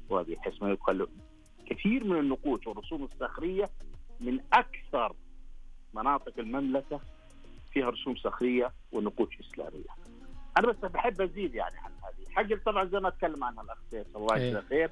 وبحيث ما يقال كثير من النقوش والرسوم الصخرية من أكثر مناطق المملكة فيها رسوم صخرية ونقوش إسلامية. أنا بس بحب أزيد يعني عن هذه حقل، طبعا زي ما أتكلم عنها الأخ فيصل الله يجزاه خير،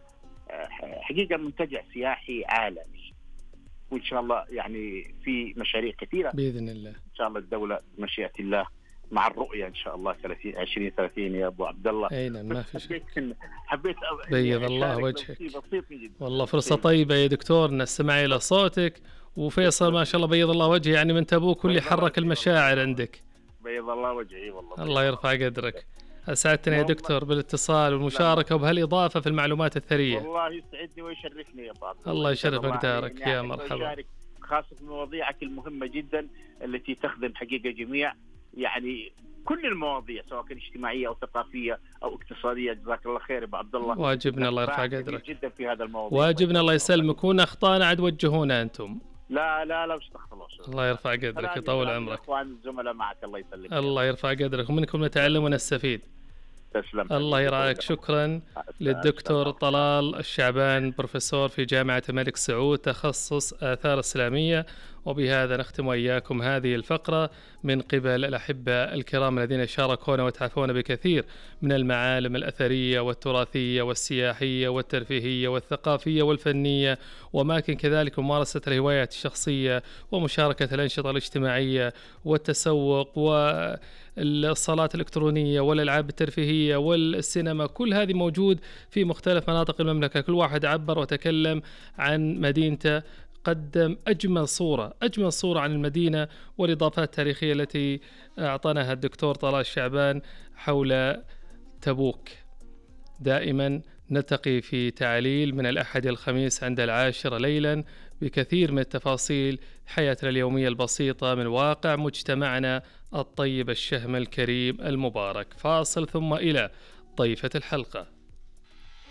حقيقة منتجع سياحي عالمي، وإن شاء الله يعني في مشاريع كثيرة بإذن الله. إن شاء الله الدولة بمشيئة الله مع الرؤية إن شاء الله 2030 يا أبو عبد الله. أي نعم، ما في شك. حبيت بيض الله وجهك. بسيط جدا. والله فرصة طيبة يا دكتور نستمع إلى صوتك، وفيصل ما شاء الله بيض الله وجهه يعني من تبوك واللي حرك المشاعر عندك. بيض الله وجهي والله. الله يرفع قدرك. أسعدتنا يا دكتور بالاتصال والمشاركة وبهالإضافة في المعلومات الثرية. والله يسعدني ويشرفني يا أبو عبد الله يشرف مقدارك يعني يا مرحبا. خاصة في مواضيعك المهمة جدا التي تخدم حقيقة جميع يعني كل المواضيع سواء كانت اجتماعية أو ثقافية أو اقتصادية. جزاك الله خير أبو عبد الله. واجبنا الله يرفع قدرك جدا في هذا الموضوع. واجبنا الله يسلمك، وإن أخطأنا عاد وجهونا أنتم. لا استغفر الله. الله يرفع قدرك يطول عمرك. اخوان الزملاء معك الله يسلمك. الله يرفع قدرك، ومنكم نتعلم ونستفيد. تسلم. الله يرعاك. شكرا للدكتور طلال الشعبان، بروفيسور في جامعة الملك سعود، تخصص آثار إسلامية. وبهذا نختم وإياكم هذه الفقرة من قبل الأحبة الكرام الذين شاركونا وتعافونا بكثير من المعالم الأثرية والتراثية والسياحية والترفيهية والثقافية والفنية، وأماكن كذلك ممارسة الهوايات الشخصية ومشاركة الأنشطة الاجتماعية والتسوق والصالات الإلكترونية والألعاب الترفيهية والسينما. كل هذه موجود في مختلف مناطق المملكة. كل واحد عبر وتكلم عن مدينته، قدم أجمل صورة عن المدينة والإضافات التاريخية التي أعطاها الدكتور طلال الشعبان حول تبوك. دائما نلتقي في تعليل من الأحد الخميس عند 10 ليلا بكثير من التفاصيل حياتنا اليومية البسيطة من واقع مجتمعنا الطيب الشهم الكريم المبارك. فاصل ثم إلى ضيفة الحلقة.